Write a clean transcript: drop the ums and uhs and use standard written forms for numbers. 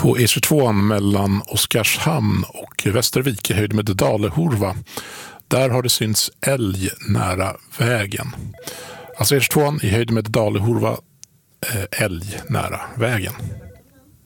På E22 mellan Oskarshamn och Västervik i höjd med Dalehorva, där har det synts älg nära vägen. Alltså E22 i höjd med Dalehorva, älg nära vägen.